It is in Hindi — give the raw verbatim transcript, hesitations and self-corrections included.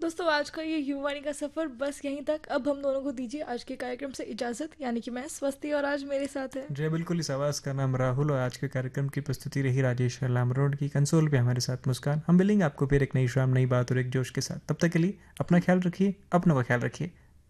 दोस्तों आज का ये युवानी का सफ़र बस यहीं तक। अब हम दोनों को दीजिए आज के कार्यक्रम से इजाज़त, यानी कि मैं स्वस्ति और आज मेरे साथ है जय बिल्कुल इस आवाज़ का नाम राहुल और आज के कार्यक्रम की प्रस्तुति रही राजेश लामरोड की। कंसोल पे हमारे साथ मुस्कान। हम मिलेंगे आपको फिर एक नई शाम, नई बात और एक जोश के साथ। तब तक के लिए अपना ख्याल रखिए, अपनों का ख्याल रखिए।